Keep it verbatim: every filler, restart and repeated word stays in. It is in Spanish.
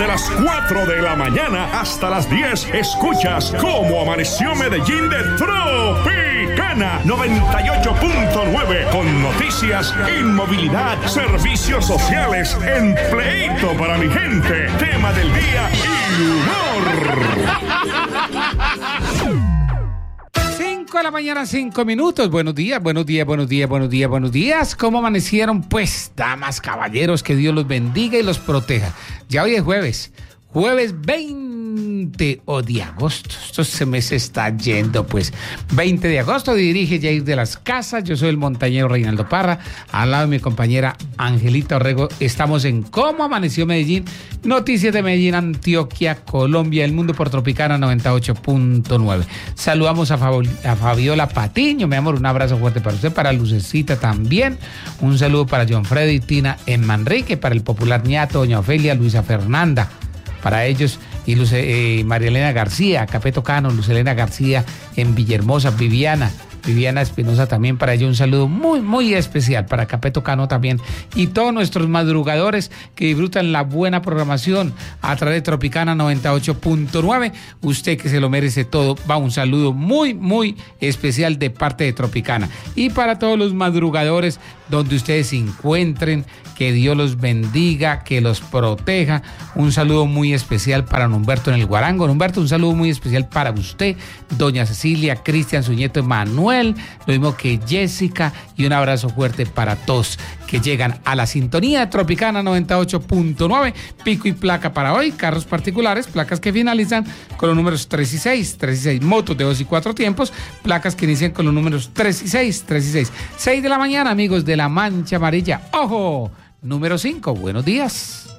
Desde las cuatro de la mañana hasta las diez, escuchas Cómo Amaneció Medellín de Tropicana noventa y ocho punto nueve, con noticias, inmovilidad, servicios sociales, empleito para mi gente, tema del día y humor. cinco de la mañana, cinco minutos. Buenos días, buenos días, buenos días, buenos días, buenos días. ¿Cómo amanecieron? Pues, damas, caballeros, que Dios los bendiga y los proteja. Ya hoy es jueves, jueves veinte o de agosto. Esto se me se está yendo, pues. veinte de agosto, dirige Jair de las Casas. Yo soy el montañero Reinaldo Parra. Al lado de mi compañera Angelita Orrego. Estamos en Cómo Amaneció Medellín. Noticias de Medellín, Antioquia, Colombia, el mundo por Tropicana noventa y ocho punto nueve. Saludamos a, Fab- a Fabiola Patiño, mi amor, un abrazo fuerte para usted, para Lucecita también. Un saludo para John Freddy y Tina en Manrique, para el popular ñato, doña Ofelia, Luisa Fernanda. Para ellos y Luce, eh, María Elena García, Capeto Cano, Luz Elena García en Villahermosa, Viviana, Viviana Espinosa también, para ellos un saludo muy, muy especial, para Capeto Cano también, y todos nuestros madrugadores que disfrutan la buena programación a través de Tropicana noventa y ocho punto nueve, usted que se lo merece todo, va un saludo muy, muy especial de parte de Tropicana, y para todos los madrugadores donde ustedes se encuentren, que Dios los bendiga, que los proteja, un saludo muy especial para Humberto en el Guarango. Humberto, un saludo muy especial para usted, doña Cecilia, Cristian, su nieto Emanuel, lo mismo que Jessica, y un abrazo fuerte para todos que llegan a la sintonía de Tropicana noventa y ocho punto nueve, pico y placa para hoy, carros particulares, placas que finalizan con los números tres y seis, tres y seis, motos de dos y cuatro tiempos, placas que inician con los números tres y seis, tres y seis, seis de la mañana, amigos de la Mancha Amarilla, ¡ojo! Número cinco, buenos días.